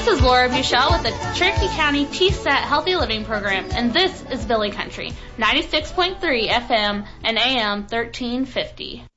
This is Laura Buchel with the Cherokee County TSAT Healthy Living Program, and this is Billy Country, 96.3 FM and AM 1350.